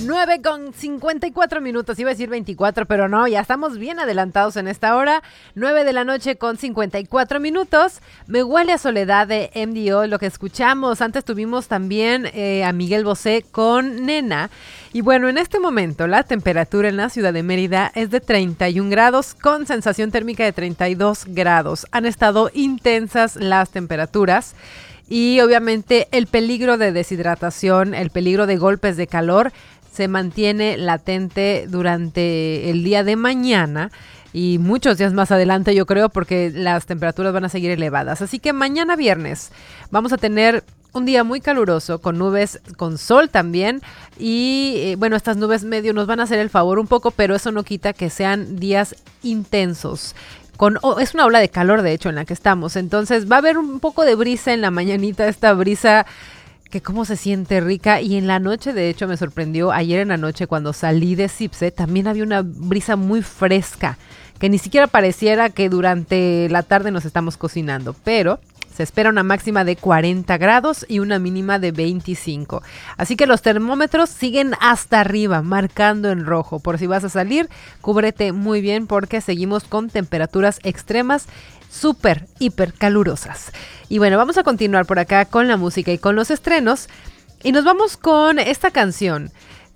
9:54, iba a decir 24, pero no, ya estamos bien adelantados en esta hora. 9:54. Me huele a soledad de MDO, lo que escuchamos. Antes tuvimos también a Miguel Bosé con Nena. Y bueno, en este momento la temperatura en la ciudad de Mérida es de 31 grados con sensación térmica de 32 grados. Han estado intensas las temperaturas. Y obviamente el peligro de deshidratación, el peligro de golpes de calor se mantiene latente durante el día de mañana y muchos días más adelante, yo creo, porque las temperaturas van a seguir elevadas. Así que mañana viernes vamos a tener un día muy caluroso, con nubes, con sol también. Y bueno, estas nubes medio nos van a hacer el favor un poco, pero eso no quita que sean días intensos. Es una ola de calor, de hecho, en la que estamos. Entonces va a haber un poco de brisa en la mañanita, esta brisa que cómo se siente rica. Y en la noche, de hecho, me sorprendió ayer en la noche cuando salí de Cipse, también había una brisa muy fresca, que ni siquiera pareciera que durante la tarde nos estamos cocinando, pero se espera una máxima de 40 grados y una mínima de 25. Así que los termómetros siguen hasta arriba, marcando en rojo. Por si vas a salir, cúbrete muy bien porque seguimos con temperaturas extremas súper, hiper calurosas. Y bueno, vamos a continuar por acá con la música y con los estrenos. Y nos vamos con esta canción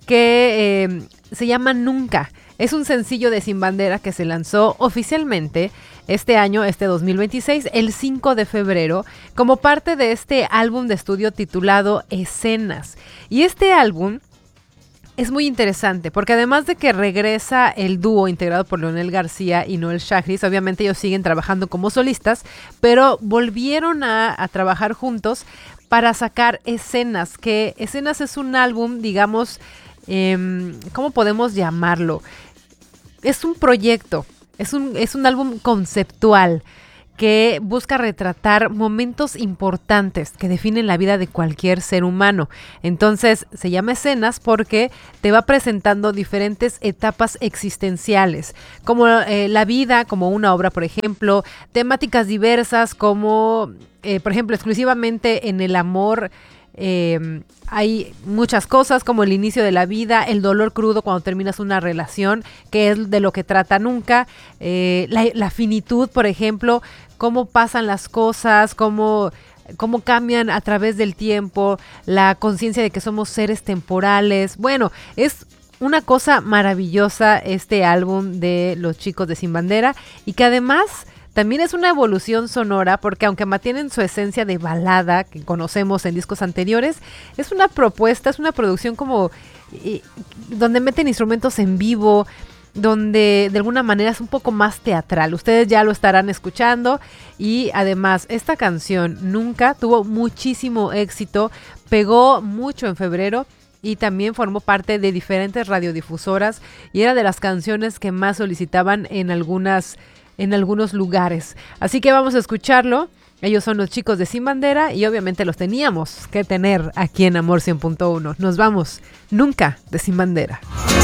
que se llama Nunca. Es un sencillo de Sin Bandera que se lanzó oficialmente este año, 2026, el 5 de febrero, como parte de este álbum de estudio titulado Escenas. Y este álbum es muy interesante porque además de que regresa el dúo integrado por Leonel García y Noel Shahriz, obviamente ellos siguen trabajando como solistas, pero volvieron a trabajar juntos para sacar Escenas, que Escenas es un álbum, digamos, ¿cómo podemos llamarlo? Es un proyecto, es un álbum conceptual que busca retratar momentos importantes que definen la vida de cualquier ser humano. Entonces se llama Escenas porque te va presentando diferentes etapas existenciales, como la vida como una obra, por ejemplo, temáticas diversas como, por ejemplo, exclusivamente en el amor. Hay muchas cosas como el inicio de la vida, el dolor crudo cuando terminas una relación, que es de lo que trata Nunca, la finitud, por ejemplo, cómo pasan las cosas, cómo cambian a través del tiempo, la conciencia de que somos seres temporales. Bueno, es una cosa maravillosa este álbum de los chicos de Sin Bandera y que además también es una evolución sonora porque aunque mantienen su esencia de balada que conocemos en discos anteriores, es una propuesta, es una producción como donde meten instrumentos en vivo, donde de alguna manera es un poco más teatral. Ustedes ya lo estarán escuchando y además esta canción Nunca tuvo muchísimo éxito, pegó mucho en febrero y también formó parte de diferentes radiodifusoras y era de las canciones que más solicitaban en algunos lugares. Así que vamos a escucharlo. Ellos son los chicos de Sin Bandera y obviamente los teníamos que tener aquí en Amor 100.1. Nos vamos. Nunca de Sin Bandera.